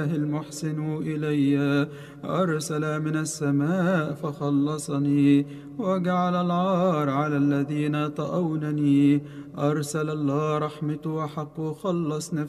المحسن إلي أرسل من السماء فخلصني، وجعل العار على الذين طأونني. أرسل الله رحمته وحقه، خلص نفسي